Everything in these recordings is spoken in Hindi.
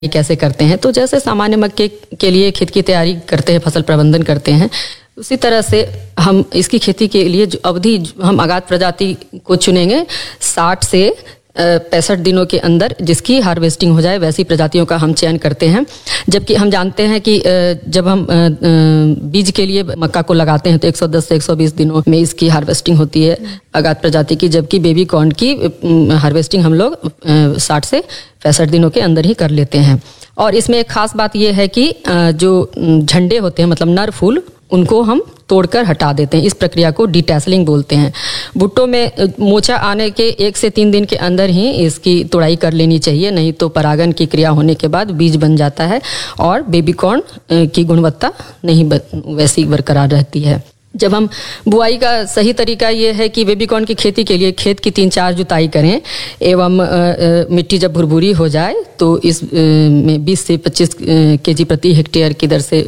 कैसे करते हैं। तो जैसे सामान्य मक्के के लिए खेत की तैयारी करते हैं, फसल प्रबंधन करते हैं, उसी तरह से हम इसकी खेती के लिए जो अवधि हम आगात प्रजाति को चुनेंगे 60 से 65 दिनों के अंदर जिसकी हार्वेस्टिंग हो जाए, वैसी प्रजातियों का हम चयन करते हैं। जबकि हम जानते हैं कि जब हम बीज के लिए मक्का को लगाते हैं तो 110 से 120 दिनों में इसकी हार्वेस्टिंग होती है आगात प्रजाति की, जबकि बेबी कॉर्न की हार्वेस्टिंग हम लोग 60 से 65 दिनों के अंदर ही कर लेते हैं। और इसमें एक खास बात यह है कि जो झंडे होते हैं, मतलब नर फूल, उनको हम तोड़कर हटा देते हैं। इस प्रक्रिया को डिटैसलिंग बोलते हैं। भुट्टो में मोचा आने के 1 से 3 दिन के अंदर ही इसकी तोड़ाई कर लेनी चाहिए, नहीं तो परागन की क्रिया होने के बाद बीज बन जाता है और बेबी कॉर्न की गुणवत्ता नहीं वैसी बरकरार रहती है। जब हम बुआई का सही तरीका ये है कि बेबी कॉर्न की खेती के लिए खेत की 3-4 जुताई करें एवं मिट्टी जब भुरभुरी हो जाए तो इस में 20 से 25 केजी प्रति हेक्टेयर की दर से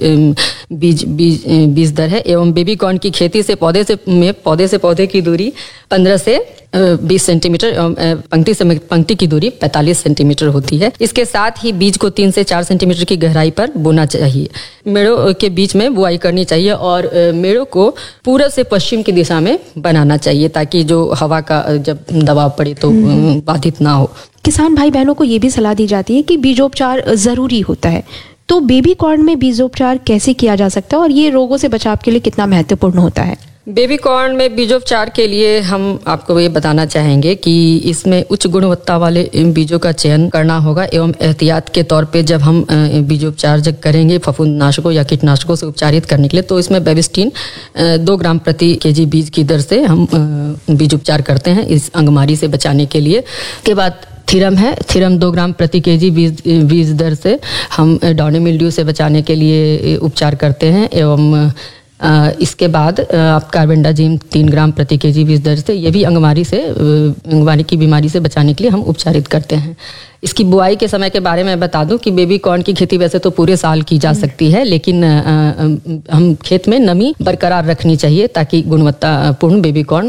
बीज दर है। एवं बेबी कॉर्न की खेती से पौधे से पौधे की दूरी 15 से 20 सेंटीमीटर एवं पंक्ति से पंक्ति की दूरी 45 सेंटीमीटर होती है। इसके साथ ही बीज को 3 से 4 सेंटीमीटर की गहराई पर बोना चाहिए। मेड़ों के बीच में बुआई करनी चाहिए और मेड़ों को पूर्व से पश्चिम की दिशा में बनाना चाहिए ताकि जो हवा का जब दबाव पड़े तो बाधित ना हो। किसान भाई बहनों को ये भी सलाह दी जाती है कि बीजोपचार जरूरी होता है, तो बेबी कॉर्न में बीजोपचार कैसे किया जा सकता है और ये रोगों से बचाव के लिए कितना महत्वपूर्ण होता है? बेबी कॉर्न में बीजोपचार के लिए हम आपको ये बताना चाहेंगे कि इसमें उच्च गुणवत्ता वाले बीजों का चयन करना होगा एवं एहतियात के तौर पे जब हम बीजोपचार जब करेंगे फफूंदनाशकों या कीटनाशकों से उपचारित करने के लिए, तो इसमें बेबिस्टीन 2 ग्राम प्रति केजी बीज की दर से हम बीजोपचार करते हैं इस अंगमारी से बचाने के लिए। के बाद थीरम है, थीरम 2 ग्राम प्रति केजी बीज दर से हम डाउनी मिल्ड्यू से बचाने के लिए उपचार करते हैं। एवं इसके बाद आप कार्बेंडाजिम 3 ग्राम प्रति केजी बीज दर से, ये भी अंगमारी की बीमारी से बचाने के लिए हम उपचारित करते हैं। इसकी बुआई के समय के बारे में बता दूं कि बेबी कॉर्न की खेती वैसे तो पूरे साल की जा सकती है, लेकिन हम खेत में नमी बरकरार रखनी चाहिए ताकि गुणवत्तापूर्ण बेबी कॉर्न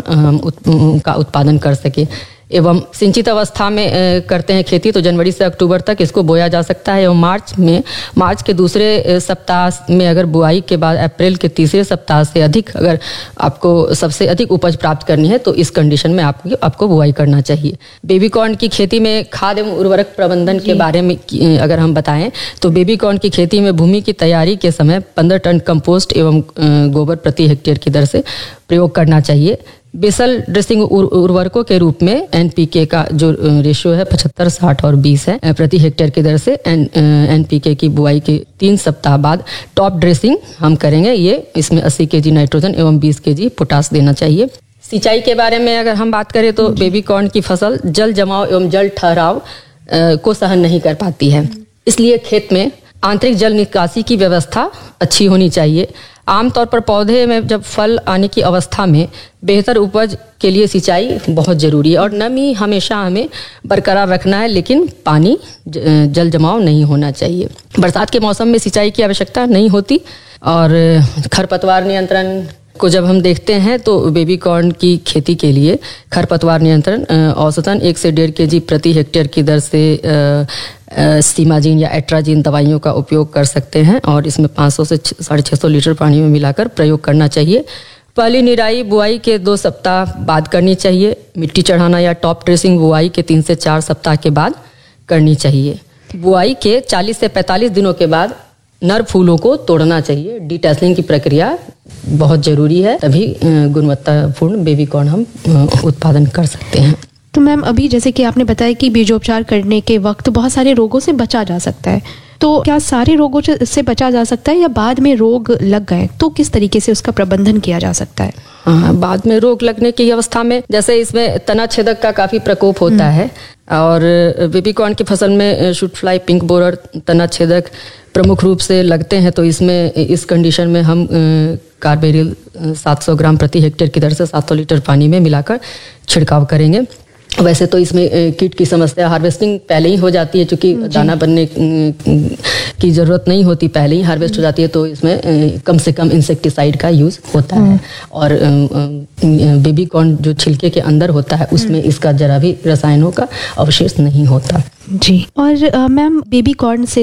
का उत्पादन कर सके। एवं सिंचित अवस्था में करते हैं खेती तो जनवरी से अक्टूबर तक इसको बोया जा सकता है। एवं मार्च के दूसरे सप्ताह में अगर बुआई के बाद अप्रैल के तीसरे सप्ताह से अधिक अगर आपको सबसे अधिक उपज प्राप्त करनी है तो इस कंडीशन में आपको बुआई करना चाहिए। बेबी कॉर्न की खेती में खाद एवं उर्वरक प्रबंधन के बारे में अगर हम बताएं तो बेबी कॉर्न की खेती में भूमि की तैयारी के समय 15 टन कंपोस्ट एवं गोबर प्रति हेक्टेयर की दर से प्रयोग करना चाहिए। बेसल ड्रेसिंग उर्वरकों के रूप में एनपीके का जो रेशियो है 75, 60 और 20 है प्रति हेक्टेयर की दर से एनपीके की बुआई के 3 सप्ताह बाद टॉप ड्रेसिंग हम करेंगे। ये इसमें 80 केजी नाइट्रोजन एवं 20 केजी पोटास देना चाहिए। सिंचाई के बारे में अगर हम बात करें तो बेबी कॉर्न की फसल जल जमाव एवं जल ठहराव को सहन नहीं कर पाती है, इसलिए खेत में आंतरिक जल निकासी की व्यवस्था अच्छी होनी चाहिए। आमतौर पर पौधे में जब फल आने की अवस्था में बेहतर उपज के लिए सिंचाई बहुत जरूरी है और नमी हमेशा हमें बरकरार रखना है, लेकिन पानी जल जमाव नहीं होना चाहिए। बरसात के मौसम में सिंचाई की आवश्यकता नहीं होती। और खरपतवार नियंत्रण को जब हम देखते हैं तो बेबी कॉर्न की खेती के लिए खरपतवार नियंत्रण औसतन 1 से 1.5 केजी प्रति हेक्टेयर की दर से सीमाजीन या एट्राजीन दवाइयों का उपयोग कर सकते हैं और इसमें 500 से 650 लीटर पानी में मिलाकर प्रयोग करना चाहिए। पहली निराई बुआई के 2 सप्ताह बाद करनी चाहिए। मिट्टी चढ़ाना या टॉप ड्रेसिंग बुआई के 3 से 4 सप्ताह के बाद करनी चाहिए। बुआई के 40 से 45 दिनों के बाद नर फूलों को तोड़ना चाहिए। डिटैसलिंग की प्रक्रिया बहुत जरूरी है, तभी गुणवत्तापूर्ण बेबी कॉर्न हम उत्पादन कर सकते हैं। तो मैम अभी जैसे कि आपने बताया कि बीजोपचार करने के वक्त बहुत सारे रोगों से बचा जा सकता है, तो क्या सारे रोगों से बचा जा सकता है या बाद में रोग लग गए तो किस तरीके से उसका प्रबंधन किया जा सकता है? बाद में रोग लगने की अवस्था में जैसे इसमें तना छेदक का काफी प्रकोप होता है और बेबी कॉर्न की फसल में शूट फ्लाई, पिंक बोरर, तना छेदक प्रमुख रूप से लगते हैं, तो इसमें इस कंडीशन में हम कार्बेरिल 700 ग्राम प्रति हेक्टेयर की दर से 700 लीटर पानी में मिलाकर छिड़काव करेंगे। वैसे तो इसमें कीट की समस्या हार्वेस्टिंग पहले ही हो जाती है, क्योंकि दाना बनने की ज़रूरत नहीं होती, पहले ही हार्वेस्ट हो जाती है, तो इसमें कम से कम इंसेक्टिसाइड का यूज़ होता है। और बेबी कॉर्न जो छिलके के अंदर होता है उसमें इसका जरा भी रसायनों का अवशेष नहीं होता। जी। और मैम बेबी कॉर्न से